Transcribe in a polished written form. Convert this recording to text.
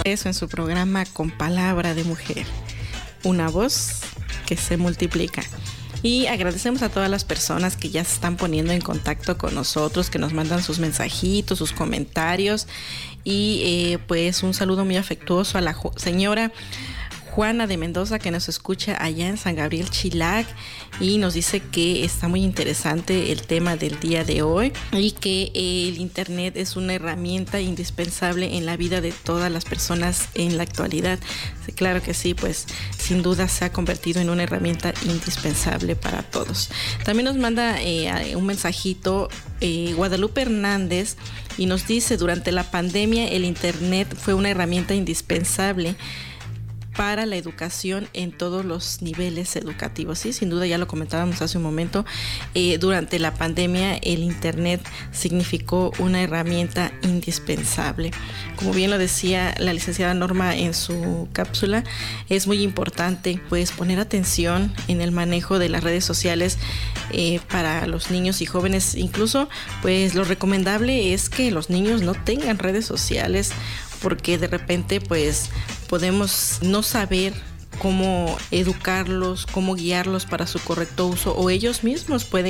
Eso en su programa Con Palabra de Mujer, una voz que se multiplica. Y agradecemos a todas las personas que ya se están poniendo en contacto con nosotros, que nos mandan sus mensajitos, sus comentarios. Y pues un saludo muy afectuoso a la señora Juana de Mendoza, que nos escucha allá en San Gabriel, Chilac, y nos dice que está muy interesante el tema del día de hoy y que el internet es una herramienta indispensable en la vida de todas las personas en la actualidad. Sí, claro que sí, pues sin duda se ha convertido en una herramienta indispensable para todos. También nos manda un mensajito Guadalupe Hernández y nos dice: durante la pandemia el internet fue una herramienta indispensable para la educación en todos los niveles educativos. Sí, sin duda, ya lo comentábamos hace un momento, durante la pandemia el internet significó una herramienta indispensable. Como bien lo decía la licenciada Norma en su cápsula, es muy importante pues poner atención en el manejo de las redes sociales para los niños y jóvenes. Incluso pues lo recomendable es que los niños no tengan redes sociales, porque de repente pues podemos no saber cómo educarlos, cómo guiarlos para su correcto uso, o ellos mismos pueden